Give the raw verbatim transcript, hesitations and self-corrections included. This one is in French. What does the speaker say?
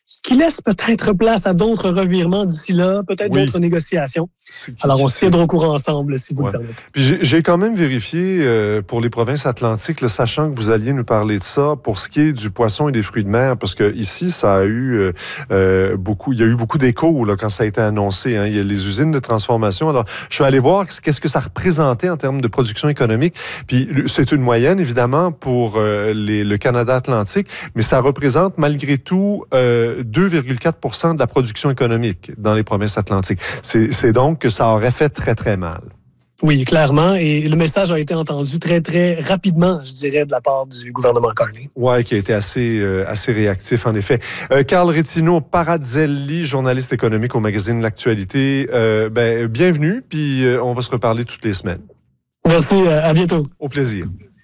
ce qui laisse peut-être place à d'autres revirements d'ici là, peut-être oui. d'autres négociations. Alors, on se tiendra au courant ensemble, si vous ouais. le permettez. Puis j'ai, j'ai quand même vérifié euh, pour les provinces atlantiques, là, sachant que vous alliez nous parler de ça, pour ce qui est du poisson et des fruits de mer, parce que ici, ça a eu euh, euh, beaucoup, il y a eu beaucoup d'échos là, quand ça a été annoncé. Hein. Il y a les usines de transformation. Alors, je suis allé voir qu'est-ce que ça représentait en termes de production économique. Puis c'est une moyenne, évidemment, pour euh, les, le Canada atlantique, mais ça représente malgré tout euh, deux virgule quatre pour cent de la production économique dans les provinces atlantiques. C'est, c'est donc que ça aurait fait très, très mal. Oui, clairement. Et le message a été entendu très, très rapidement, je dirais, de la part du gouvernement Carney. Oui, qui a été assez, euh, assez réactif, en effet. Euh, Carl Rétino Paradzelli, journaliste économique au magazine L'Actualité. Euh, ben, bienvenue, puis euh, on va se reparler toutes les semaines. Merci, à bientôt. Au plaisir.